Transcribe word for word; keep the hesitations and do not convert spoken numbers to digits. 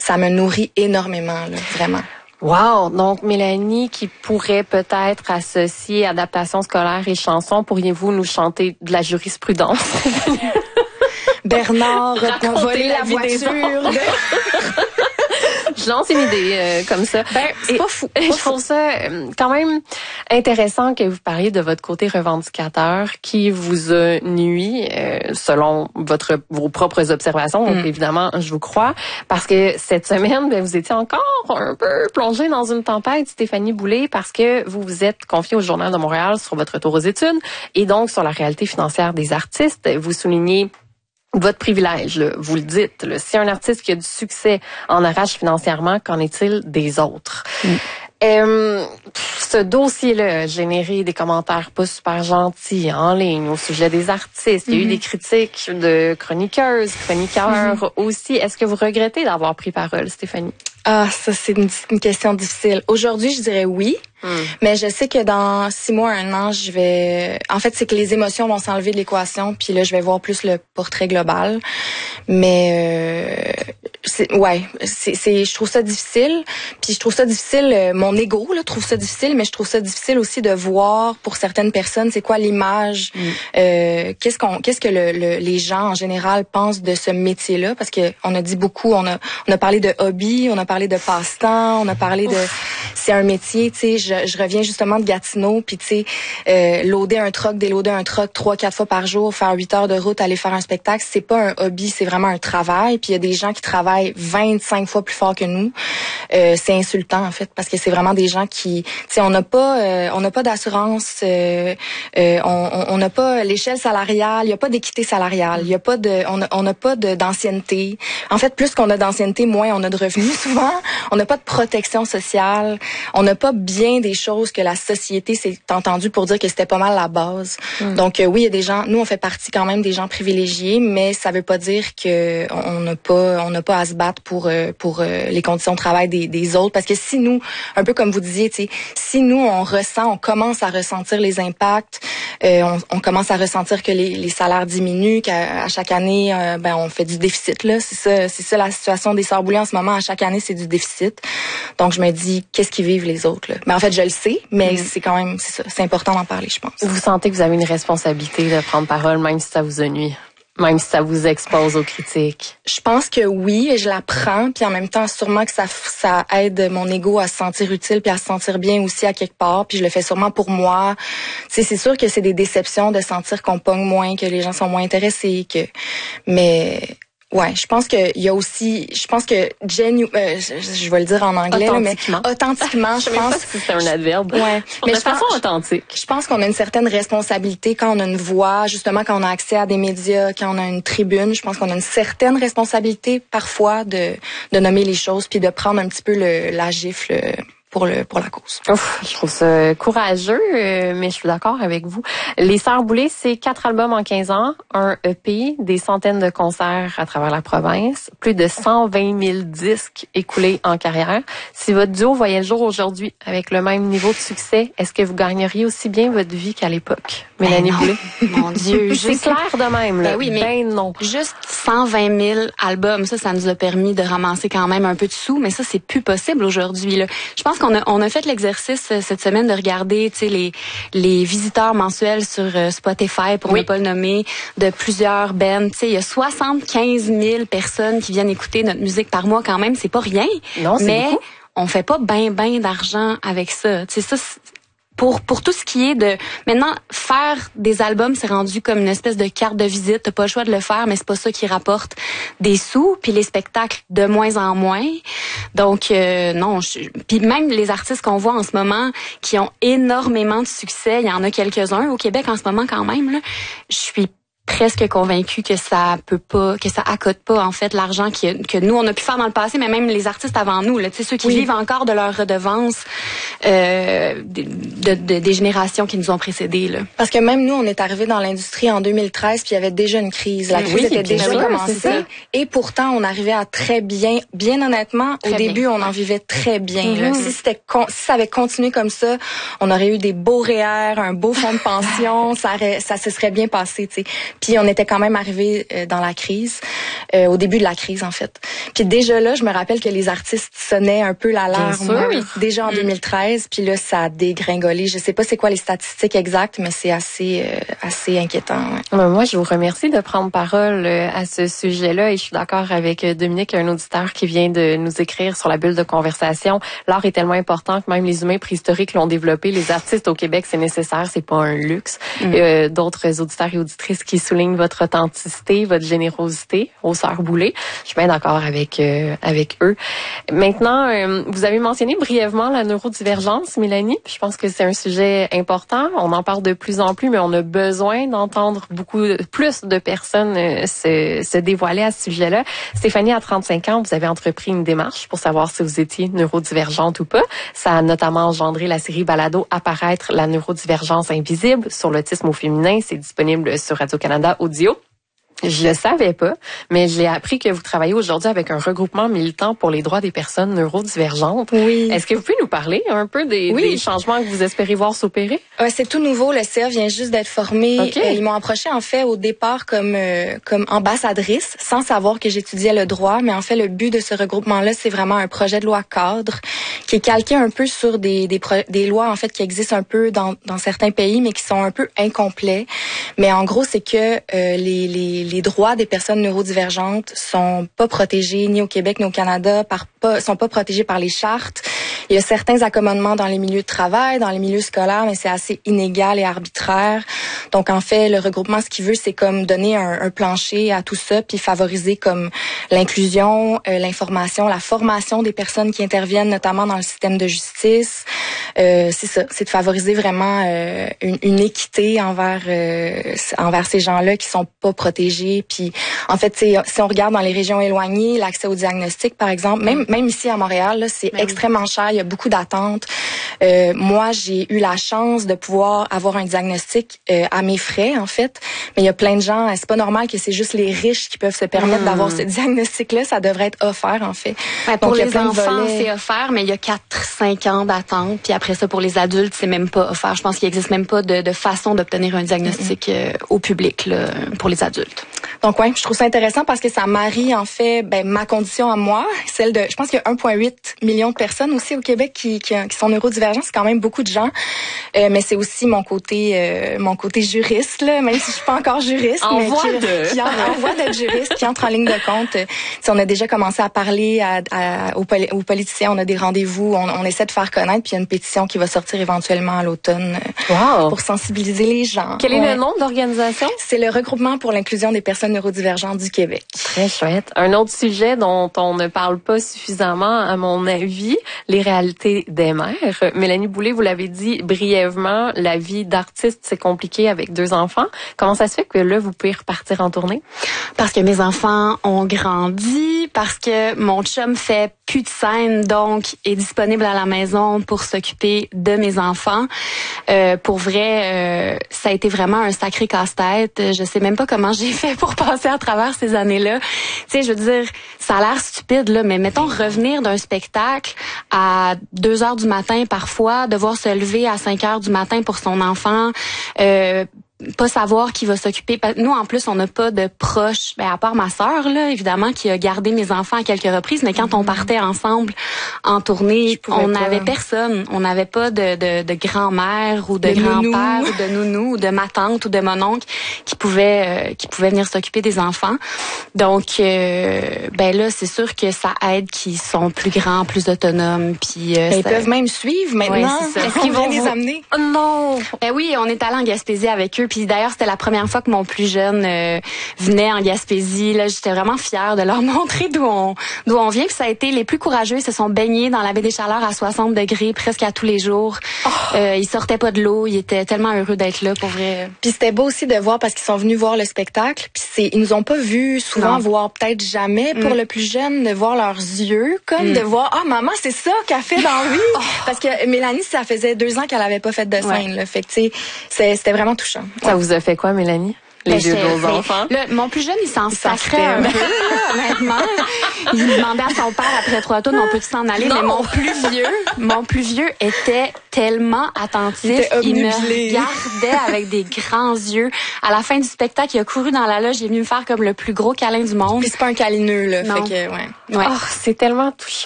ça me nourrit énormément, là, vraiment. Wow! Donc, Mélanie, qui pourrait peut-être associer adaptation scolaire et chanson, pourriez-vous nous chanter de la jurisprudence? Bernard a volé la, la voiture. Je lance une idée euh, comme ça. Ben, c'est et, pas fou. Pas je fou. trouve ça euh, quand même intéressant que vous parliez de votre côté revendicateur qui vous a nui euh, selon votre vos propres observations. Donc, mm. évidemment, je vous crois. Parce que cette semaine, ben, vous étiez encore un peu plongée dans une tempête, Stéphanie Boulay, parce que vous vous êtes confiée au Journal de Montréal sur votre retour aux études et donc sur la réalité financière des artistes. Vous soulignez votre privilège, là, vous le dites. Là, si un artiste qui a du succès en arrache financièrement, qu'en est-il des autres? Mm. Euh, ce dossier-là a généré des commentaires pas super gentils en ligne au sujet des artistes. Il y a mm-hmm. eu des critiques de chroniqueuses, chroniqueurs mm-hmm. aussi. Est-ce que vous regrettez d'avoir pris parole, Stéphanie? Ah, ça, c'est une, une question difficile. Aujourd'hui, je dirais oui. Mm. Mais je sais que dans six mois, un an, je vais... En fait, c'est que les émotions vont s'enlever de l'équation, puis là, je vais voir plus le portrait global. Mais, euh, c'est, ouais, c'est, c'est, je trouve ça difficile. Puis je trouve ça difficile, euh, mon ego, là, trouve ça difficile, mais je trouve ça difficile aussi de voir, pour certaines personnes, c'est quoi l'image, mm. euh, qu'est-ce qu'on, qu'est-ce que le, le, les gens, en général, pensent de ce métier-là. Parce que on a dit beaucoup, on a, on a parlé de hobby, on a parlé de passe-temps, on a parlé Ouf. de... C'est un métier, tu sais, je, je reviens justement de Gatineau, puis tu sais, euh, loader un truck, déloader un truck trois, quatre fois par jour, faire huit heures de route, aller faire un spectacle, c'est pas un hobby, c'est vraiment un travail. Puis il y a des gens qui travaillent vingt-cinq fois plus fort que nous. Euh, c'est insultant en fait, parce que c'est vraiment des gens qui, tu sais, on n'a pas, euh, on n'a pas d'assurance, euh, euh, on n'a pas l'échelle salariale, il y a pas d'équité salariale, il y a pas de, on a, on n'a pas de d'ancienneté. En fait, plus qu'on a d'ancienneté, moins on a de revenus souvent. On n'a pas de protection sociale. On n'a pas bien des choses que la société s'est entendue pour dire que c'était pas mal la base. Mm. Donc euh, oui, il y a des gens, nous on fait partie quand même des gens privilégiés, mais ça veut pas dire que on n'a pas on n'a pas à se battre pour euh, pour euh, les conditions de travail des, des autres, parce que si nous, un peu comme vous disiez, tu sais, si nous on ressent, on commence à ressentir les impacts, euh, on, on commence à ressentir que les, les salaires diminuent, qu'à à chaque année euh, ben on fait du déficit là, c'est ça c'est ça la situation des Sœurs Boulay en ce moment, à chaque année c'est du déficit. Donc je me dis qu'est-ce qu'ils vivent les autres là. Mais en fait je le sais, mais mm. c'est quand même c'est ça, c'est important d'en parler, je pense. Vous sentez que vous avez une responsabilité de prendre parole même si ça vous ennuie, même si ça vous expose aux critiques? Je pense que oui, je la prends, puis en même temps sûrement que ça ça aide mon ego à se sentir utile puis à se sentir bien aussi à quelque part, puis je le fais sûrement pour moi. Tu sais, c'est sûr que c'est des déceptions de sentir qu'on pogne moins, que les gens sont moins intéressés, que mais ouais, je pense que il y a aussi, je pense que genu, euh, je, je vais le dire en anglais, là, mais authentiquement, je pense que c'est un adverbe. Ouais, mais de façon authentique. Je pense qu'on a une certaine responsabilité quand on a une voix, justement quand on a accès à des médias, quand on a une tribune. Je pense qu'on a une certaine responsabilité parfois de de nommer les choses puis de prendre un petit peu le la gifle pour le pour la cause. Ouf, je trouve ça courageux, euh, mais je suis d'accord avec vous. Les Sœurs Boulay, c'est quatre albums en quinze ans, un E P, des centaines de concerts à travers la province, plus de cent vingt mille disques écoulés en carrière. Si votre duo voyait le jour aujourd'hui avec le même niveau de succès, est-ce que vous gagneriez aussi bien votre vie qu'à l'époque, Mélanie ben Boulay? Mon Dieu, c'est juste... clair de même là. Ben oui, mais ben non. Juste cent vingt mille albums, ça, ça nous a permis de ramasser quand même un peu de sous, mais ça, c'est plus possible aujourd'hui là. Je pense qu'on a, on a fait l'exercice euh, cette semaine de regarder, tu sais, les les visiteurs mensuels sur euh, Spotify, pour oui. ne pas le nommer, de plusieurs bands. Tu sais, il y a soixante-quinze mille personnes qui viennent écouter notre musique par mois quand même. C'est pas rien. Non, c'est mais beaucoup. On fait pas ben ben d'argent avec ça. Tu sais, ça. Pour pour tout ce qui est de maintenant faire des albums, c'est rendu comme une espèce de carte de visite. T'as pas le choix de le faire, mais c'est pas ça qui rapporte des sous. Puis les spectacles de moins en moins. Donc euh, non. Je, puis même les artistes qu'on voit en ce moment qui ont énormément de succès, il y en a quelques-uns au Québec en ce moment quand même. Là, je suis presque convaincue que ça peut pas, que ça accote pas en fait l'argent que, que nous on a pu faire dans le passé, mais même les artistes avant nous, là, tu sais, ceux qui oui. vivent encore de leurs redevances euh, de, de, de, des générations qui nous ont précédés. Là. Parce que même nous, on est arrivés dans l'industrie en deux mille treize, puis il y avait déjà une crise. La crise oui, était déjà sûr, commencée, et pourtant on arrivait à très bien, bien honnêtement, très au bien. début on en vivait très bien. Mm-hmm. Là. Si c'était, si ça avait continué comme ça, on aurait eu des beaux R E E R, un beau fonds de pension, ça, aurait, ça se serait bien passé, tu sais. Puis on était quand même arrivé euh, dans la crise, euh, au début de la crise en fait. Puis déjà là, je me rappelle que les artistes sonnaient un peu l'alarme euh, déjà en mm. deux mille treize, puis là ça a dégringolé. Je sais pas c'est quoi les statistiques exactes, mais c'est assez euh, assez inquiétant. Ouais. Moi, je vous remercie de prendre parole euh, à ce sujet-là et je suis d'accord avec Dominique, un auditeur qui vient de nous écrire sur la bulle de conversation. L'art est tellement important que même les humains préhistoriques l'ont développé. Les artistes au Québec, c'est nécessaire, c'est pas un luxe. Mm. Euh, d'autres auditeurs et auditrices qui soulignent votre authenticité, votre générosité, aux sœurs Boulay. Je suis bien d'accord avec euh, avec eux. Maintenant, euh, vous avez mentionné brièvement la neurodivergence, Mélanie. Je pense que c'est un sujet important. On en parle de plus en plus, mais on a besoin d'entendre beaucoup plus de personnes euh, se, se dévoiler à ce sujet-là. Stéphanie, à trente-cinq ans, vous avez entrepris une démarche pour savoir si vous étiez neurodivergente ou pas. Ça a notamment engendré la série balado Apparaître la neurodivergence invisible sur l'autisme au féminin. C'est disponible sur Radio-Canada Audio. Je le savais pas, mais j'ai appris que vous travaillez aujourd'hui avec un regroupement militant pour les droits des personnes neurodivergentes. Oui. Est-ce que vous pouvez nous parler un peu des, oui. des changements que vous espérez voir s'opérer? Ouais, c'est tout nouveau. Le C E vient juste d'être formé. Okay. Euh, ils m'ont approché en fait au départ comme euh, comme ambassadrice, sans savoir que j'étudiais le droit. Mais en fait, le but de ce regroupement-là, c'est vraiment un projet de loi cadre qui est calqué un peu sur des des, pro- des lois en fait qui existent un peu dans dans certains pays, mais qui sont un peu incomplets. Mais en gros, c'est que euh, les les les droits des personnes neurodivergentes sont pas protégés ni au Québec ni au Canada, par pas, sont pas protégés par les chartes. Il y a certains accommodements dans les milieux de travail, dans les milieux scolaires, mais c'est assez inégal et arbitraire. Donc en fait, le regroupement, ce qu'il veut, c'est comme donner un, un plancher à tout ça, puis favoriser comme l'inclusion, euh, l'information, la formation des personnes qui interviennent, notamment dans le système de justice. Euh, c'est ça, c'est de favoriser vraiment euh, une, une équité envers euh, envers ces gens-là qui sont pas protégés. Puis en fait, si on regarde dans les régions éloignées, l'accès au diagnostic, par exemple, même même ici à Montréal, là, c'est ben extrêmement oui. cher. Il y a beaucoup d'attentes. Euh, moi, j'ai eu la chance de pouvoir avoir un diagnostic euh, à mes frais, en fait. Mais il y a plein de gens. C'est pas normal que c'est juste les riches qui peuvent se permettre mmh. d'avoir ce diagnostic-là. Ça devrait être offert, en fait. Ben, pour Donc, les enfants, c'est offert, mais il y a quatre cinq ans d'attente. Puis après ça, pour les adultes, c'est même pas offert. Je pense qu'il existe même pas de, de façon d'obtenir un diagnostic mmh. euh, au public là, pour les adultes. Donc ouais, je trouve ça intéressant parce que ça marie en fait ben, ma condition à moi, celle de, je pense qu'il y a un virgule huit million de personnes aussi au Québec qui, qui, qui sont neurodivergents, c'est quand même beaucoup de gens, euh, mais c'est aussi mon côté euh, mon côté juriste là, même si je suis pas encore juriste, en mais voie qui, de... qui en, en voie d'être juriste, qui entre en ligne de compte. Euh, on a déjà commencé à parler à, à, aux, poli- aux politiciens, on a des rendez-vous, on, on essaie de faire connaître, puis il y a une pétition qui va sortir éventuellement à l'automne euh, wow. pour sensibiliser les gens. Quel ouais. est le nom de l'organisation? C'est le regroupement pour l'inclusion des personnes neurodivergentes du Québec. Très chouette. Un autre sujet dont on ne parle pas suffisamment, à mon avis, les réalités des mères. Mélanie Boulay, vous l'avez dit brièvement, la vie d'artiste, c'est compliqué avec deux enfants. Comment ça se fait que là, vous pouvez repartir en tournée? Parce que mes enfants ont grandi, parce que mon chum fait plus de scène, donc est disponible à la maison pour s'occuper de mes enfants. Euh, pour vrai, euh, ça a été vraiment un sacré casse-tête. Je sais même pas comment j'ai fait pour passer à travers ces années-là. Tu sais, je veux dire, ça a l'air stupide, là, mais mettons revenir d'un spectacle à deux heures du matin parfois, devoir se lever à cinq heures du matin pour son enfant, euh, pas savoir qui va s'occuper. Nous, en plus, on n'a pas de proches, ben, à part ma sœur, là, évidemment, qui a gardé mes enfants à quelques reprises, mais quand mm-hmm. on partait ensemble en tournée, on n'avait personne. On n'avait pas de, de, de grand-mère ou de, de grand-père ou de nounou ou de ma tante ou de mon oncle qui pouvait, euh, qui pouvait venir s'occuper des enfants. Donc, euh, ben là, c'est sûr que ça aide qu'ils sont plus grands, plus autonomes. Puis, euh, ben, ils ça... peuvent même suivre maintenant. Ouais, est-ce qu'ils vont les vous... amener? Oh, non! Ben oui, on est allé en Gaspésie avec eux. Puis d'ailleurs, c'était la première fois que mon plus jeune euh, venait en Gaspésie. Là, j'étais vraiment fière de leur montrer d'où on d'où on vient. Puis ça a été les plus courageux. Ils se sont baignés dans la baie des Chaleurs à soixante degrés presque à tous les jours. Oh. Euh, ils sortaient pas de l'eau. Ils étaient tellement heureux d'être là, pour vrai. Puis c'était beau aussi de voir parce qu'ils sont venus voir le spectacle. Puis c'est, ils nous ont pas vus souvent, non. voire peut-être jamais. Mm. Pour le plus jeune, de voir leurs yeux, comme mm. de voir ah maman, c'est ça qu'elle fait dans la vie. Oh. Parce que Mélanie, ça faisait deux ans qu'elle avait pas fait de scène. Ouais. Là. Fait que tu sais, c'était vraiment touchant. Ça vous a fait quoi, Mélanie? les Ben, yeux de vos mais, enfants. Là, mon plus jeune, il s'en sacrait un sacrait. peu, là, honnêtement. Il demandait à son père après trois tours, on peut s'en aller. Non. Mais mon plus vieux, mon plus vieux était tellement attentif. Il était Il me obnubilé. regardait avec des grands yeux. À la fin du spectacle, il a couru dans la loge, il est venu me faire comme le plus gros câlin du monde. Puis c'est pas un câlineux, là. Non. Fait que, ouais. Ouais. Oh, c'est tellement touchant.